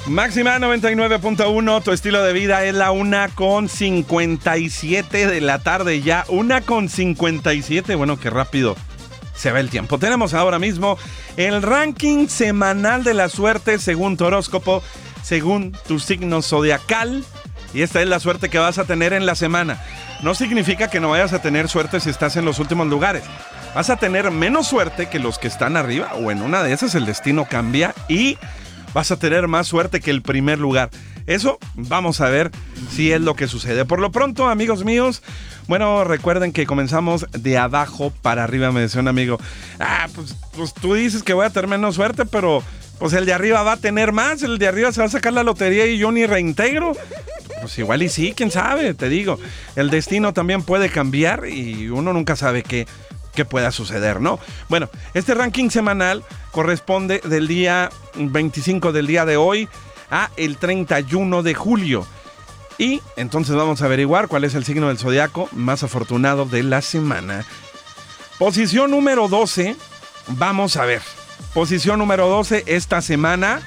Máxima 99.1, tu estilo de vida es la 1:57 de la tarde ya. 1:57, bueno, qué rápido se va el tiempo. Tenemos ahora mismo el ranking semanal de la suerte según tu horóscopo, según tu signo zodiacal. Y esta es la suerte que vas a tener en la semana. No significa que no vayas a tener suerte si estás en los últimos lugares. Vas a tener menos suerte que los que están arriba, o en una de esas el destino cambia y vas a tener más suerte que el primer lugar. Eso vamos a ver si es lo que sucede. Por lo pronto, amigos míos, bueno, recuerden que comenzamos de abajo para arriba. Me decía un amigo, pues tú dices que voy a tener menos suerte, pero pues el de arriba va a tener más. El de arriba se va a sacar la lotería y yo ni reintegro. Pues igual y sí, quién sabe, te digo. El destino también puede cambiar y uno nunca sabe qué pueda suceder, ¿no? Bueno, este ranking semanal corresponde del día 25 del día de hoy a el 31 de julio. Y entonces vamos a averiguar cuál es el signo del zodiaco más afortunado de la semana. Posición número 12, vamos a ver. Posición número 12 esta semana.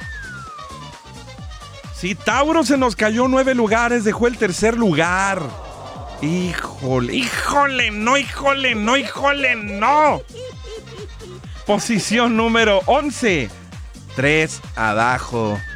Sí, Tauro se nos cayó 9 lugares, dejó el tercer lugar. Híjole, no. Posición número 11, 3 abajo.